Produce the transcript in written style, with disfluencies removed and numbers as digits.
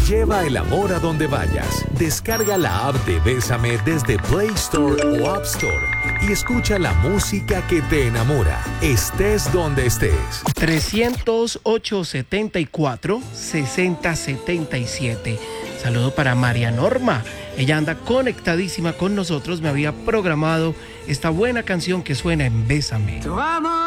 Lleva el amor a donde vayas. Descarga la app de Bésame desde Play Store o App Store y escucha la música que te enamora, estés donde estés. 308-74-6077. Saludo para María Norma. Ella anda conectadísima con nosotros. Me había programado esta buena canción que suena en Bésame.